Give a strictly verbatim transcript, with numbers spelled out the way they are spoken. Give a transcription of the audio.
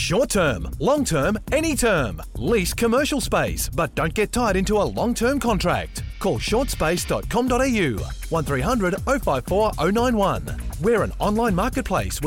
Short term, long term, any term. Lease commercial space, but don't get tied into a long-term contract. Call short space dot com dot a u one three hundred oh five four oh nine one. We're an online marketplace